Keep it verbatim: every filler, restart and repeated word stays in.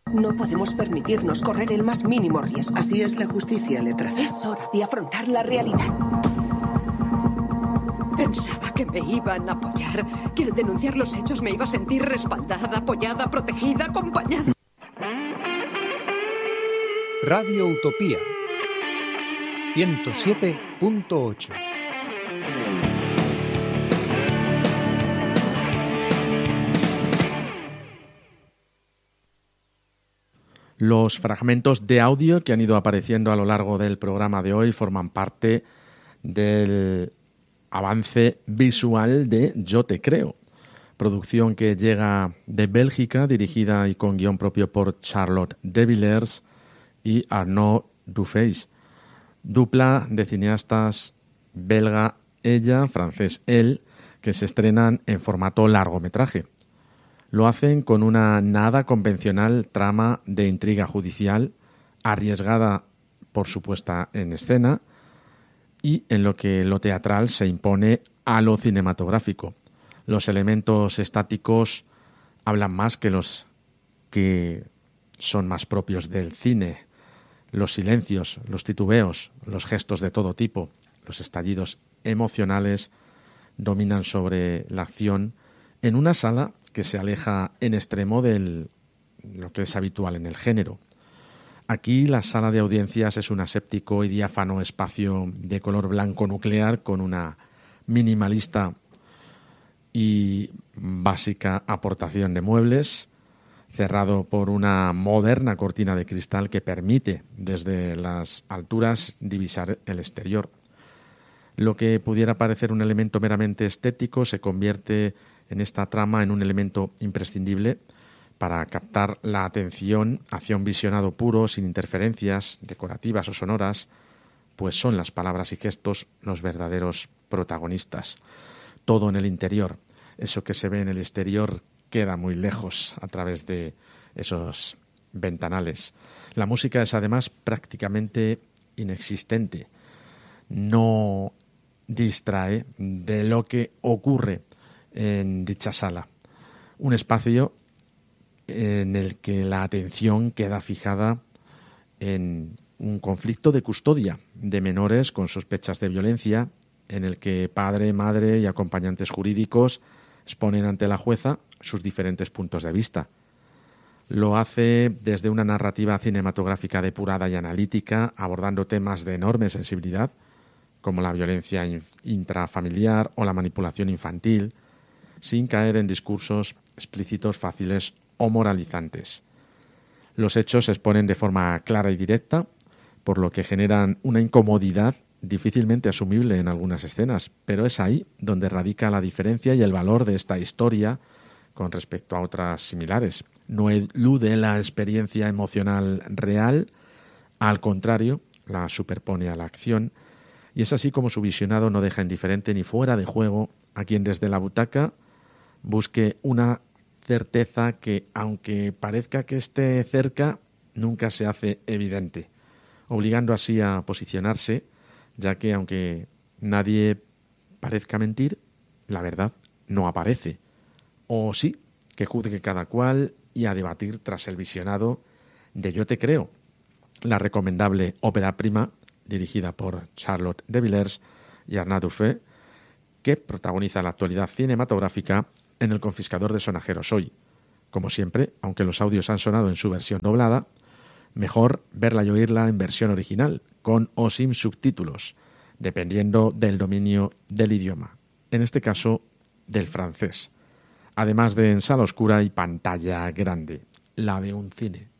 No podemos permitirnos correr el más mínimo riesgo. Así es la justicia, Letras. Es hora de afrontar la realidad. Pensaba que me iban a apoyar, que al denunciar los hechos me iba a sentir respaldada, apoyada, protegida, acompañada. Radio Utopía ciento siete punto ocho. Los fragmentos de audio que han ido apareciendo a lo largo del programa de hoy forman parte del avance visual de Yo te creo, producción que llega de Bélgica, dirigida y con guión propio por Charlotte de Villers y Arnaud Dufeis, dupla de cineastas belga ella, francés él, que se estrenan en formato largometraje. Lo hacen con una nada convencional trama de intriga judicial, arriesgada por su puesta en escena, y en lo que lo teatral se impone a lo cinematográfico. Los elementos estáticos hablan más que los que son más propios del cine. Los silencios, los titubeos, los gestos de todo tipo, los estallidos emocionales dominan sobre la acción en una sala que se aleja en extremo de lo que es habitual en el género. Aquí la sala de audiencias es un aséptico y diáfano espacio de color blanco nuclear con una minimalista y básica aportación de muebles, cerrado por una moderna cortina de cristal que permite desde las alturas divisar el exterior. Lo que pudiera parecer un elemento meramente estético se convierte en esta trama en un elemento imprescindible para captar la atención hacia un visionado puro, sin interferencias decorativas o sonoras, pues son las palabras y gestos los verdaderos protagonistas. Todo en el interior. Eso que se ve en el exterior queda muy lejos a través de esos ventanales. La música es además prácticamente inexistente. No distrae de lo que ocurre en dicha sala. Un espacio en el que la atención queda fijada en un conflicto de custodia de menores con sospechas de violencia, en el que padre, madre y acompañantes jurídicos exponen ante la jueza sus diferentes puntos de vista. Lo hace desde una narrativa cinematográfica depurada y analítica, abordando temas de enorme sensibilidad, como la violencia intrafamiliar o la manipulación infantil, sin caer en discursos explícitos, fáciles o moralizantes. Los hechos se exponen de forma clara y directa, por lo que generan una incomodidad difícilmente asumible en algunas escenas, pero es ahí donde radica la diferencia y el valor de esta historia con respecto a otras similares. No elude la experiencia emocional real, al contrario, la superpone a la acción, y es así como su visionado no deja indiferente ni fuera de juego a quien desde la butaca busque una certeza que, aunque parezca que esté cerca, nunca se hace evidente, obligando así a posicionarse, ya que aunque nadie parezca mentir, la verdad no aparece. O sí, que juzgue cada cual y a debatir tras el visionado de Yo te creo, la recomendable ópera prima dirigida por Charlotte de Villers y Arnaud Dufeis, que protagoniza la actualidad cinematográfica en El confiscador de sonajeros hoy. Como siempre, aunque los audios han sonado en su versión doblada, mejor verla y oírla en versión original, con o sin subtítulos, dependiendo del dominio del idioma, en este caso del francés, además de en sala oscura y pantalla grande, la de un cine.